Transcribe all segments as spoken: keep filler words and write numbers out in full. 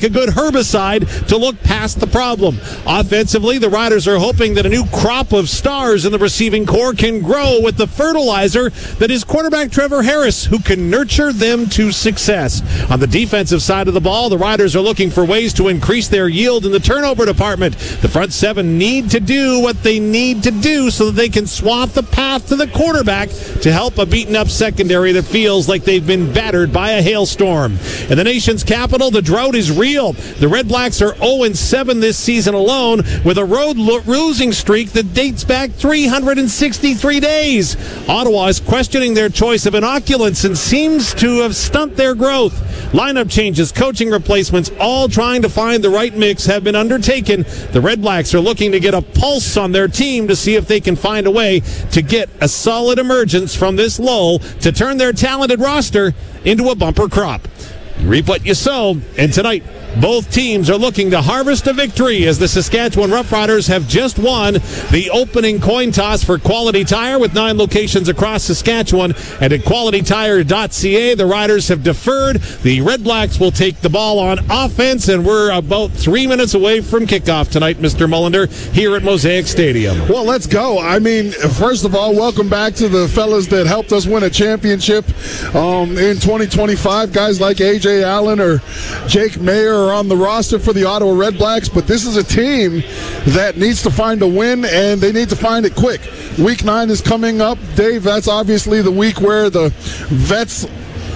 like a good herbicide to look past the problem. Offensively, the Riders are hoping that a new crop of stars in the receiving corps can grow with the fertilizer that is quarterback Trevor Harris, who can nurture them to success. On the defensive side of the ball, the Riders are looking for ways to increase their yield in the turnover department. The front seven need to do what they need to do so that they can swap the path to the quarterback to help a beaten-up secondary that feels like they've been battered by a hailstorm. In the nation's capital, the drought is real. The Red Blacks are oh and seven this season alone, with a road lo- losing streak that dates back three hundred sixty-three days. Ottawa is questioning their choice of inoculants and seems to have stunted their growth. Lineup changes, coaching replacements, all trying to find the right mix have been undertaken. The Red Blacks are looking to get a pulse on their team to see if they can find a way to get a solid emergence from this lull to turn their talented roster into a bumper crop. You reap what you sow, and tonight both teams are looking to harvest a victory as the Saskatchewan Roughriders have just won the opening coin toss for Quality Tire with nine locations across Saskatchewan. And at quality tire dot c a, the Riders have deferred. The Red Blacks will take the ball on offense, and we're about three minutes away from kickoff tonight, Mister Mullender, here at Mosaic Stadium. Well, let's go. I mean, first of all, welcome back to the fellas that helped us win a championship um, in twenty twenty-five. Guys like A J Allen or Jake Mayer are on the roster for the Ottawa Red Blacks, but this is a team that needs to find a win, and they need to find it quick. Week nine is coming up, Dave. That's obviously the week where the vets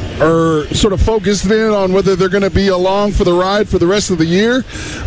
are sort of focused in on whether they're going to be along for the ride for the rest of the year.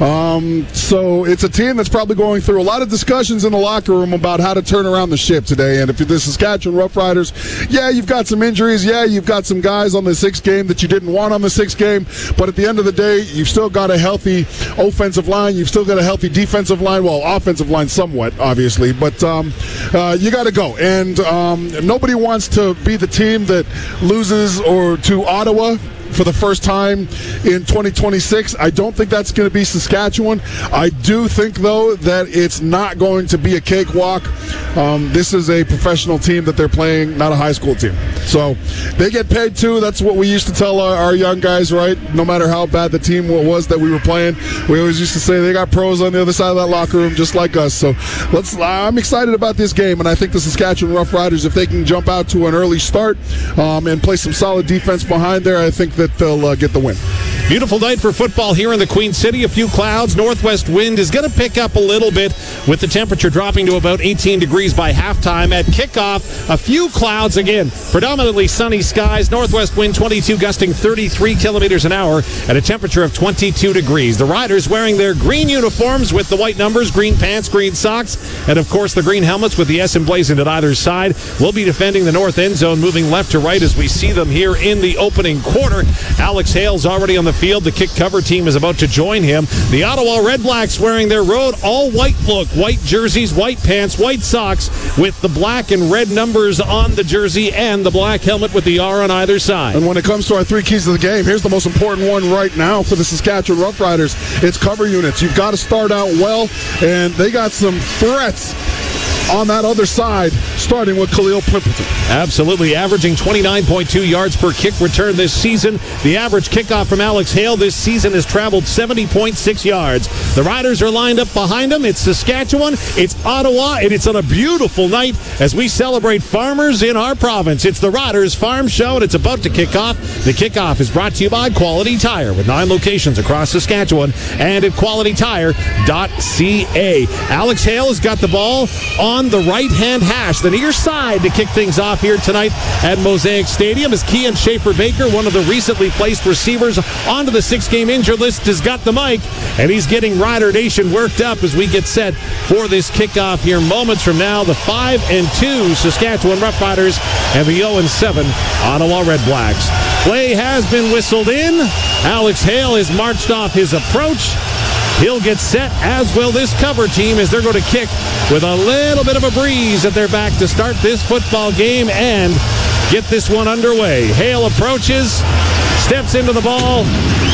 Um, so it's a team that's probably going through a lot of discussions in the locker room about how to turn around the ship today. And if you're the Saskatchewan Roughriders, yeah, you've got some injuries. Yeah, you've got some guys on the sixth game that you didn't want on the sixth game. But at the end of the day, you've still got a healthy offensive line. You've still got a healthy defensive line. Well, offensive line somewhat, obviously. But um, uh, you got to go. And um, nobody wants to be the team that loses or to Ottawa for the first time in twenty twenty-six. I don't think that's going to be Saskatchewan. I do think, though, that it's not going to be a cakewalk. Um, this is a professional team that they're playing, not a high school team. So they get paid, too. That's what we used to tell our, our young guys, right? No matter how bad the team was that we were playing, we always used to say they got pros on the other side of that locker room just like us. So let's. I'm excited about this game, and I think the Saskatchewan Roughriders, if they can jump out to an early start um, and play some solid defense behind there, I think that they'll uh, get the win. Beautiful night for football here in the Queen City. A few clouds. Northwest wind is going to pick up a little bit with the temperature dropping to about eighteen degrees by halftime. At kickoff, a few clouds again. Predominantly sunny skies. Northwest wind twenty-two, gusting thirty-three kilometers an hour at a temperature of twenty-two degrees. The Riders wearing their green uniforms with the white numbers, green pants, green socks, and of course the green helmets with the S emblazoned at either side. Will be defending the north end zone, moving left to right as we see them here in the opening quarter. Alex Hale's already on the field. The kick cover team is about to join him. The Ottawa Red Blacks wearing their road all-white look. White jerseys, white pants, white socks with the black and red numbers on the jersey and the black helmet with the R on either side. And when it comes to our three keys to the game, here's the most important one right now for the Saskatchewan Roughriders. It's cover units. You've got to start out well, and they got some threats on that other side, starting with Khalil Pimpleton. Absolutely, averaging twenty-nine point two yards per kick return this season. The average kickoff from Alex Hale this season has traveled seventy point six yards. The Riders are lined up behind him. It's Saskatchewan, it's Ottawa, and it's on a beautiful night as we celebrate farmers in our province. It's the Riders Farm Show, and it's about to kick off. The kickoff is brought to you by Quality Tire with nine locations across Saskatchewan and at quality tire dot c a. Alex Hale has got the ball on the right-hand hash, the near side, to kick things off here tonight at Mosaic Stadium as Kian Schaefer-Baker, one of the recently placed receivers onto the six-game injured list, has got the mic, and he's getting Rider Nation worked up as we get set for this kickoff here moments from now. The five and two Saskatchewan Roughriders and the oh and seven Ottawa Red Blacks. Play has been whistled in. Alex Hale has marched off his approach. He'll get set, as will this cover team, as they're going to kick with a little bit of a breeze at their back to start this football game and get this one underway. Hale approaches, steps into the ball,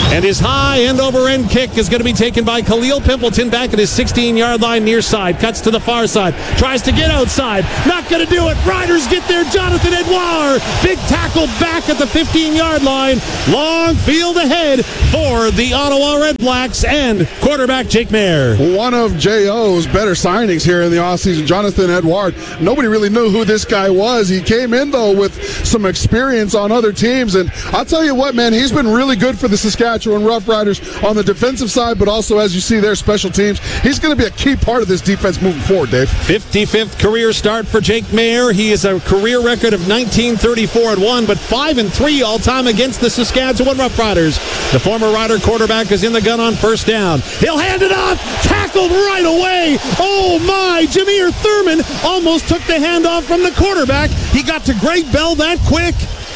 And his high end-over-end kick is going to be taken by Khalil Pimpleton back at his sixteen-yard line near side. Cuts to the far side. Tries to get outside. Not going to do it. Riders get there. Jonathan Edouard. Big tackle back at the fifteen-yard line. Long field ahead for the Ottawa Red Blacks and quarterback Jake Maier. One of J O's better signings here in the offseason, Jonathan Edouard. Nobody really knew who this guy was. He came in, though, with some experience on other teams. And I'll tell you what, man, he's been really good for the Saskatchewan Roughriders on the defensive side, but also, as you see, their special teams. He's going to be a key part of this defense moving forward, Dave. fifty-fifth career start for Jake Maier. He is a career record of nineteen thirty-four and one, but five and three all-time against the Saskatchewan Roughriders. The former Rider quarterback is in the gun on first down. He'll hand it off. Tackled right away. Oh, my. Jameer Thurman almost took the handoff from the quarterback. He got to Greg Bell that quick.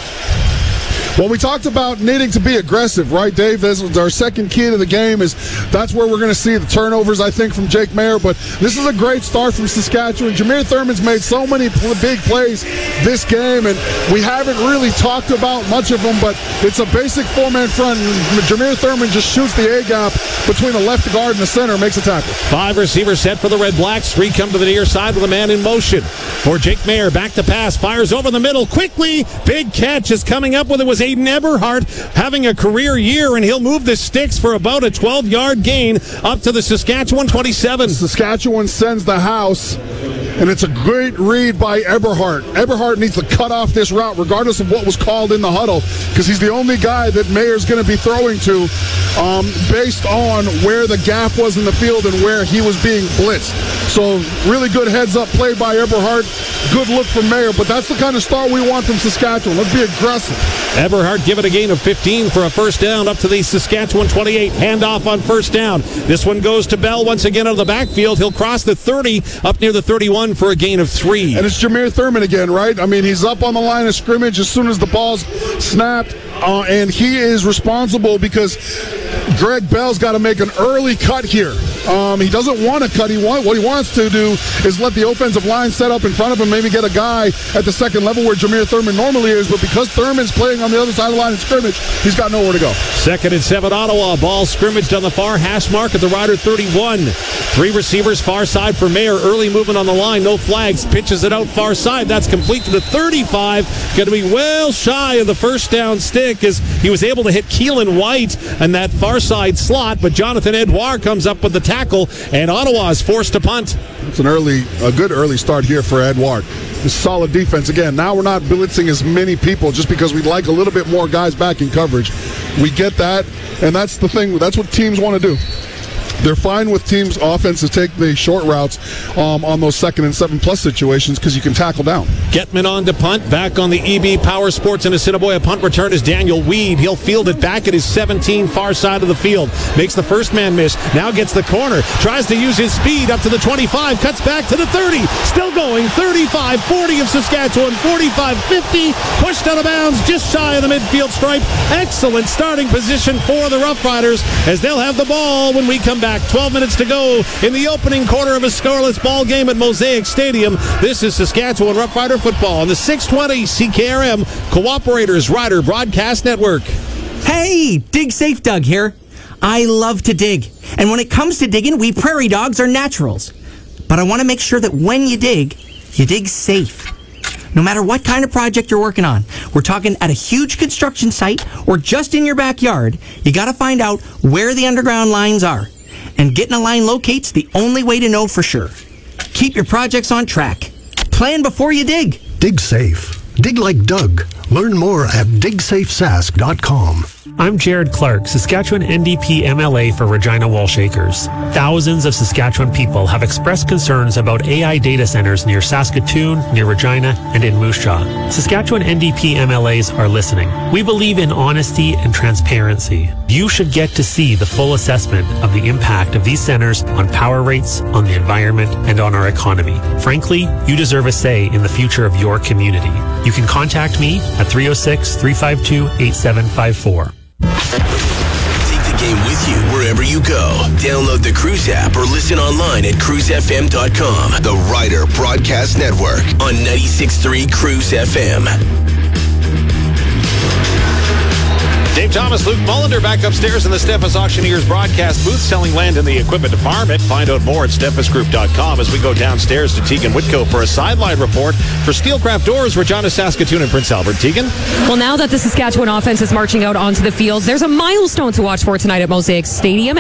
Well, we talked about needing to be aggressive, right, Dave? This is our second key to the game. Is that's where we're going to see the turnovers, I think, from Jake Maier. But this is a great start from Saskatchewan. Jameer Thurman's made so many pl- big plays this game, and we haven't really talked about much of them, but it's a basic four-man front. Jameer Thurman just shoots the A-gap between the left guard and the center, makes a tackle. Five receivers set for the Red Blacks. Three come to the near side with a man in motion. For Jake Maier, back to pass, fires over the middle quickly. Big catch is coming up with it was Aiden Eberhardt having a career year, and he'll move the sticks for about a twelve-yard gain up to the Saskatchewan twenty-seven. Saskatchewan sends the house, and it's a great read by Eberhardt. Eberhardt needs to cut off this route regardless of what was called in the huddle, because he's the only guy that Maier's going to be throwing to um, based on where the gap was in the field and where he was being blitzed. So really good heads-up play by Eberhardt. Good look from Maier, but that's the kind of start we want from Saskatchewan. Let's be aggressive. Eberhardt give it a gain of fifteen for a first down up to the Saskatchewan twenty-eight. Handoff on first down. This one goes to Bell once again out of the backfield. He'll cross the thirty up near the thirty-one for a gain of three. And it's Jameer Thurman again, right? I mean, he's up on the line of scrimmage as soon as the ball's snapped, uh, and he is responsible because Greg Bell's got to make an early cut here. Um, he doesn't want to cut. He want, what he wants to do is let the offensive line set up in front of him, maybe get a guy at the second level where Jameer Thurman normally is, but because Thurman's playing on the other side of the line of scrimmage, he's got nowhere to go. Second and seven, Ottawa. Ball scrimmaged on the far hash mark at the Rider thirty-one. Three receivers far side for Maier. Early movement on the line. No flags. Pitches it out far side. That's complete to the thirty-five. Going to be well shy of the first down stick as he was able to hit Keelan White in that far side slot, but Jonathan Edouard comes up with the tackle, and Ottawa is forced to punt. It's an early, a good early start here for Edouard. It's solid defense. Again, now we're not blitzing as many people just because we'd like a little bit more guys back in coverage. We get that, and that's the thing. That's what teams want to do. They're fine with teams' offenses take the short routes um, on those second and seven plus situations because you can tackle down. Getman on to punt. Back on the E B Power Sports and Assiniboia punt return is Daniel Weed. He'll field it back at his seventeen, far side of the field. Makes the first man miss. Now gets the corner. Tries to use his speed up to the twenty-five. Cuts back to the thirty. Still going. thirty-five forty of Saskatchewan. forty-five fifty. Pushed out of bounds just shy of the midfield stripe. Excellent starting position for the Rough Riders as they'll have the ball when we come back. twelve minutes to go in the opening quarter of a scoreless ball game at Mosaic Stadium. This is Saskatchewan Rough Rider football on the six twenty C K R M Cooperators Rider Broadcast Network. Hey, Dig Safe Doug here. I love to dig. And when it comes to digging, we prairie dogs are naturals. But I want to make sure that when you dig, you dig safe. No matter what kind of project you're working on, we're talking at a huge construction site or just in your backyard, you got to find out where the underground lines are. And getting a line locate's the only way to know for sure. Keep your projects on track. Plan before you dig. Dig safe. Dig like Doug. Learn more at dig safe sask dot com. I'm Jared Clark, Saskatchewan N D P M L A for Regina Wallshakers. Thousands of Saskatchewan people have expressed concerns about A I data centers near Saskatoon, near Regina, and in Moose Jaw. Saskatchewan N D P M L As are listening. We believe in honesty and transparency. You should get to see the full assessment of the impact of these centers on power rates, on the environment, and on our economy. Frankly, you deserve a say in the future of your community. You can contact me at three oh six, three five two, eight seven five four. Take the game with you wherever you go. Download the Cruise app or listen online at cruise f m dot com. The Rider Broadcast Network on ninety-six point three Cruise F M. Dave Thomas, Luke Mullender back upstairs in the Steffes Auctioneers broadcast booth selling land in the equipment department. Find out more at steffes group dot com as we go downstairs to Tegan Whitco for a sideline report for Steelcraft Doors, Regina, Saskatoon, and Prince Albert. Tegan? Well, now that the Saskatchewan offense is marching out onto the field, there's a milestone to watch for tonight at Mosaic Stadium.